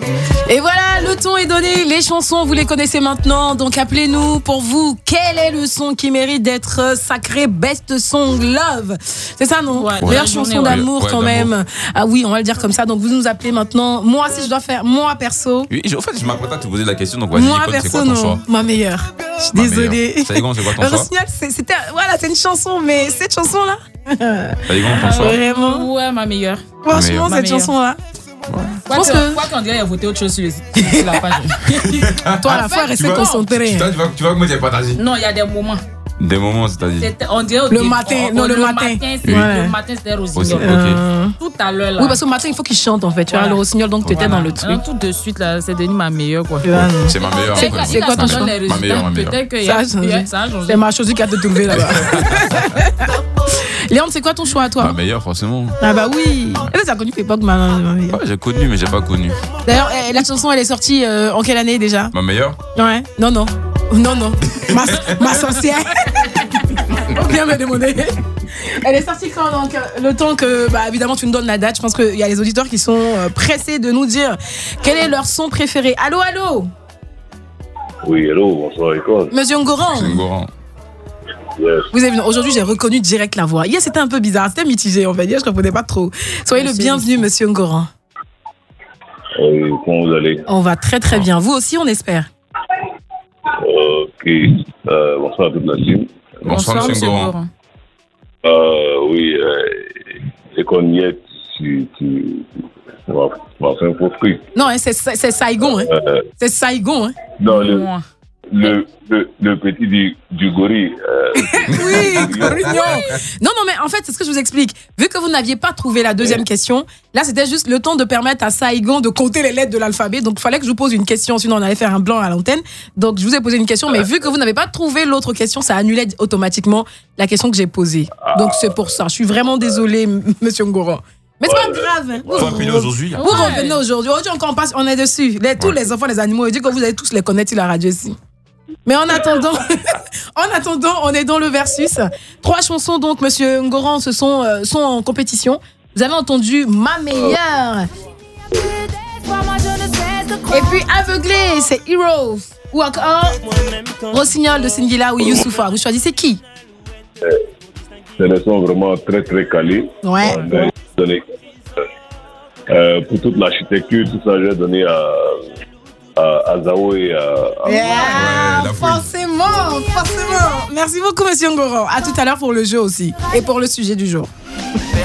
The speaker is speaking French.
Et voilà, le ton est donné, les chansons, vous les connaissez maintenant, donc appelez-nous pour vous. Quel est le son qui mérite d'être sacré best song love? C'est ça, non? Meilleure chanson d'amour quand même. Ah oui, on va le dire comme ça, donc vous nous appelez maintenant. Moi, si je dois faire, moi perso. Oui, en fait, je m'apprête à te poser la question, donc vas-y, moi Nicole, perso, c'est quoi ton choix? ma meilleure. Je suis désolée. Ça y est, c'est quoi ton choix? Rossignol, c'est une chanson, mais cette chanson-là. Ça y est, ton choix? Vraiment. Ouais, ma meilleure. Franchement, cette chanson-là. Quoi qu'on dirait, il a voté autre chose sur la page. Toi, à la fois, restez concentré. Tu vois que moi, j'ai partagé. Non, il y a des moments. Des moments, c'est-à-dire On dirait le matin. Le matin, c'était Rossignol. Tout à l'heure, là. Oui, parce que le matin, il faut qu'il chante, en fait. Tu vois, le Rossignol, donc tu étais dans le truc. Non, tout de suite, là, c'est devenu ma meilleure, quoi. C'est ma meilleure. C'est quoi ton choix? Ma meilleure. Peut-être que ça a changé. C'est ma chose qui a te trouvé là-bas. Léon, c'est quoi ton choix à toi? Ma meilleure, forcément. Ah bah oui. Tu as connu l'époque, ma meilleure. Ouais, j'ai connu, mais j'ai pas connu. D'ailleurs, la chanson, elle est sortie en quelle année déjà? Ma meilleure? Ouais. Non. Ma sorcière. Faut bien me demander. Elle est sortie quand, donc, le temps que, évidemment, tu nous donnes la date. Je pense qu'il y a les auditeurs qui sont pressés de nous dire quel est leur son préféré. Allô? Oui, hello, bonsoir, école. Monsieur Ngoran. C'est Ngoran. Yes. Vous avez vu, aujourd'hui, j'ai reconnu direct la voix. Hier, c'était un peu bizarre, c'était mitigé, on va dire, je ne comprenais pas trop. Soyez le bienvenu, monsieur Ngoran. Comment vous allez? On va très très bien. Vous aussi, on espère. Ok. Bonsoir à toute la team. Bonsoir, monsieur Ngoran. Oui, et qu'on y est, tu m'as fait un faux truc. Non, hein, c'est Saigon. Hein. C'est Saigon. Hein. Non, le petit du gorille. Oui, Gorignon. Non, mais en fait, c'est ce que je vous explique. Vu que vous n'aviez pas trouvé la deuxième question, là, c'était juste le temps de permettre à Saigon de compter les lettres de l'alphabet. Donc, il fallait que je vous pose une question, sinon on allait faire un blanc à l'antenne. Donc, je vous ai posé une question, mais vu que vous n'avez pas trouvé l'autre question, ça annulait automatiquement la question que j'ai posée. Donc, c'est pour ça. Je suis vraiment désolée, monsieur Ngoran. Mais c'est pas grave. Hein. Vous revenez aujourd'hui. Vous revenez aujourd'hui. Aujourd'hui, on est dessus. Tous les enfants, les animaux, je dis que vous allez tous les connaître sur la radio ici. Mais en attendant, on est dans le versus. 3 chansons, donc, monsieur Ngoran, sont en compétition. Vous avez entendu Ma meilleure. Et puis Aveuglé, c'est Heroes. Ou encore Rossignol de Singila ou Youssoufa. Vous choisissez qui? C'est des sons vraiment très très calés. Ouais. Pour toute l'architecture, tout ça, j'ai donné à Zao et à... Forcément. Merci beaucoup, monsieur Ngoran. À tout à l'heure pour le jeu aussi. Et pour le sujet du jour.